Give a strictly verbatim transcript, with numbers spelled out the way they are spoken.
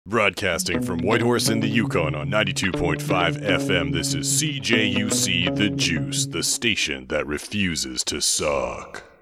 Broadcasting from Whitehorse in the Yukon on ninety-two point five F M, this is C J U C The Juice, the station that refuses to suck.